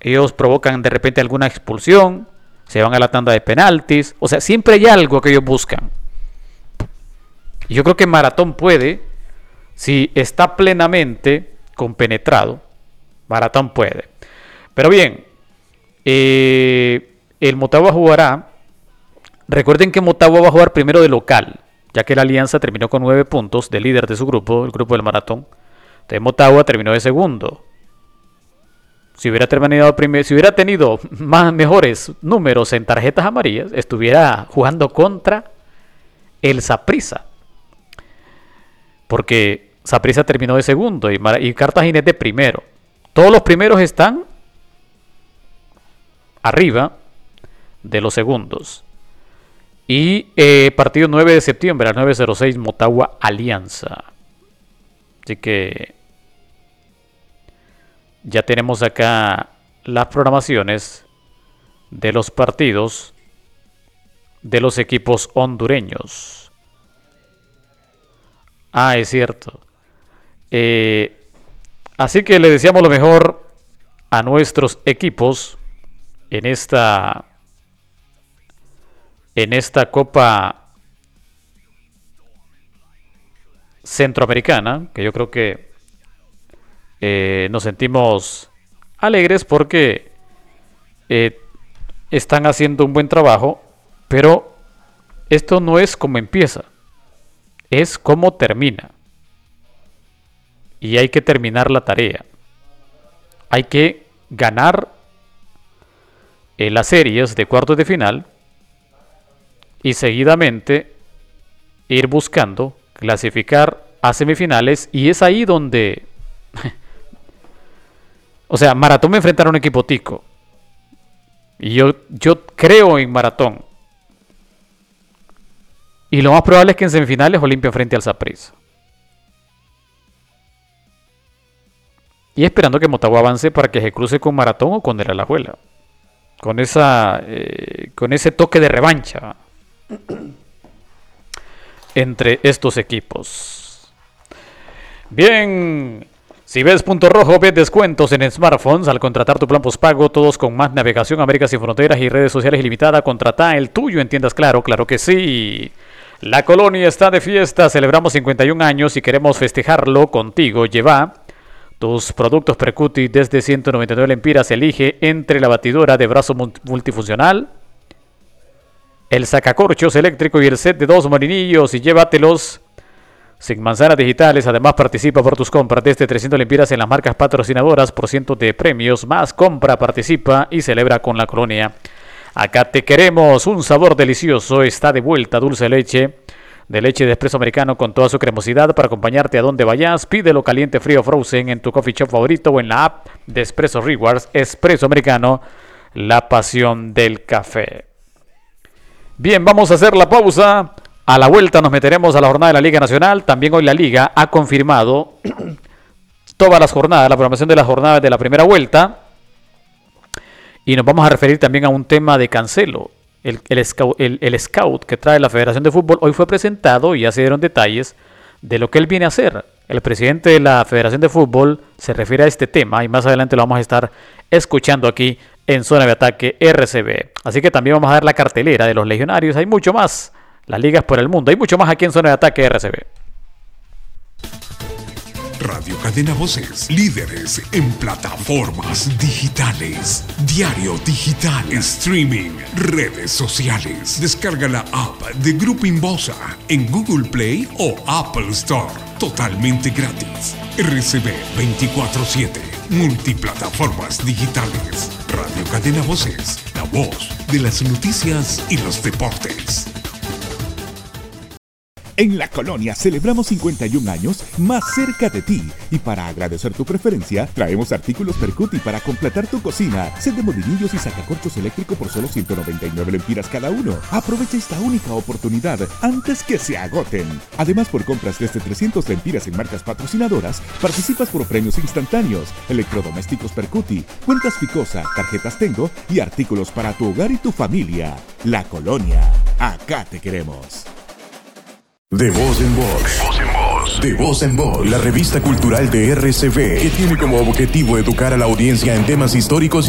ellos provocan de repente alguna expulsión, se van a la tanda de penaltis, o sea, siempre hay algo que ellos buscan. Y yo creo que Maratón puede, si está plenamente compenetrado, Maratón puede. Pero bien, el Motagua jugará. Recuerden que Motagua va a jugar primero de local, ya que la Alianza terminó con 9 puntos de líder de su grupo, el grupo del Maratón. Entonces Motagua terminó de segundo. Si hubiera tenido mejores números en tarjetas amarillas, estuviera jugando contra el Saprissa. Porque Saprissa terminó de segundo y Cartagena de primero. Todos los primeros están arriba de los segundos. Y partido 9 de septiembre a las 9:06, Motagua Alianza. Así que ya tenemos acá las programaciones de los partidos de los equipos hondureños. Ah, es cierto. Así que le deseamos lo mejor a nuestros equipos en esta Copa Centroamericana, que yo creo que nos sentimos alegres porque están haciendo un buen trabajo, pero esto no es como empieza, es como termina. Y hay que terminar la tarea. Hay que ganar las series de cuartos de final y seguidamente ir buscando clasificar a semifinales, y es ahí donde o sea, Maratón me enfrentará a un equipo tico y yo creo en Maratón, y lo más probable es que en semifinales Olimpia frente al Saprissa, y esperando que Motagua avance para que se cruce con Maratón o con el Alajuela, con ese toque de revancha entre estos equipos. Bien, si ves Punto Rojo, ves descuentos en smartphones al contratar tu plan postpago, todos con más navegación, Américas sin fronteras y redes sociales ilimitada. Contrata el tuyo en tiendas Claro, claro que sí. La colonia está de fiesta, celebramos 51 años y queremos festejarlo contigo. Lleva tus productos Percuti desde 199 lempiras, elige entre la batidora de brazo multifuncional, el sacacorchos eléctrico y el set de 2 molinillos, y llévatelos sin manzanas digitales. Además, participa por tus compras desde 300 lempiras en las marcas patrocinadoras por cientos de premios. Más compra, participa y celebra con la colonia. Acá te queremos. Un sabor delicioso está de vuelta. Dulce leche de espresso americano con toda su cremosidad para acompañarte a donde vayas. Pídelo caliente, frío, frozen en tu coffee shop favorito o en la app de Espresso Rewards. Espresso americano, la pasión del café. Bien, vamos a hacer la pausa. A la vuelta nos meteremos a la jornada de la Liga Nacional. También hoy la Liga ha confirmado todas las jornadas, la programación de las jornadas de la primera vuelta. Y nos vamos a referir también a un tema de Cancelo. El scout que trae la Federación de Fútbol hoy fue presentado y ya se dieron detalles de lo que él viene a hacer. El presidente de la Federación de Fútbol se refiere a este tema y más adelante lo vamos a estar escuchando aquí en Zona de Ataque RCB. Así que también vamos a dar la cartelera de los legionarios. Hay mucho más. Las ligas por el mundo. Hay mucho más aquí en Zona de Ataque RCB. Radio Cadena Voces, líderes en plataformas digitales, diario digital, streaming, redes sociales. Descarga la app de Grupo Inbosa en Google Play o Apple Store, totalmente gratis. RCB 24/7, multiplataformas digitales. Radio Cadena Voces, la voz de las noticias y los deportes. En La Colonia celebramos 51 años más cerca de ti. Y para agradecer tu preferencia, traemos artículos Percuti para completar tu cocina. Set de molinillos y sacacorchos eléctrico por solo 199 lempiras cada uno. Aprovecha esta única oportunidad antes que se agoten. Además, por compras desde 300 lempiras en marcas patrocinadoras, participas por premios instantáneos, electrodomésticos Percuti, cuentas Ficosa, tarjetas Tengo y artículos para tu hogar y tu familia. La Colonia, acá te queremos. De voz en voz. De voz en voz. La revista cultural de RCB, que tiene como objetivo educar a la audiencia en temas históricos